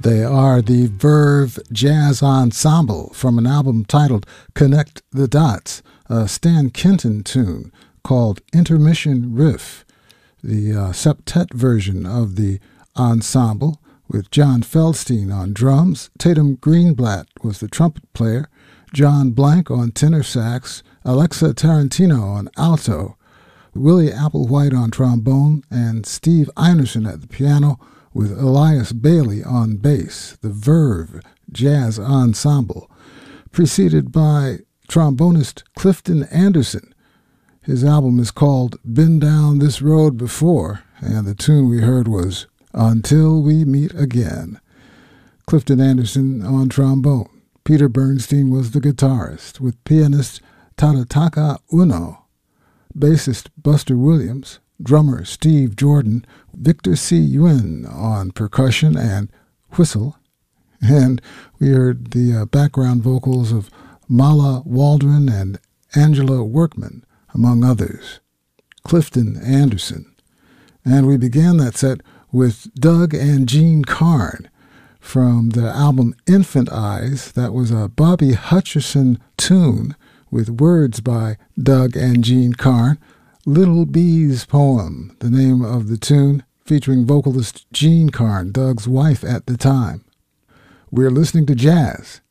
They are the Verve Jazz Ensemble from an album titled Connect the Dots, a Stan Kenton tune called Intermission Riff, the septet version of the ensemble with John Feldstein on drums. Tatum Greenblatt was the trumpet player, John Blank on tenor sax, Alexa Tarantino on alto, Willie Applewhite on trombone, and Steve Einerson at the piano, with Elias Bailey on bass. The Verve Jazz Ensemble, preceded by trombonist Clifton Anderson. His album is called Been Down This Road Before, and the tune we heard was Until We Meet Again. Clifton Anderson on trombone. Peter Bernstein was the guitarist, with pianist Tadataka Uno, bassist Buster Williams, drummer Steve Jordan, Victor C. Yuen on percussion and whistle, and we heard the background vocals of Mala Waldron and Angela Workman, among others. Clifton Anderson. And we began that set with Doug and Jean Carn from the album Infant Eyes. That was a Bobby Hutcherson tune with words by Doug and Jean Carn. Little Bee's Poem, the name of the tune, featuring vocalist Jean Carn, Doug's wife at the time. We're listening to jazz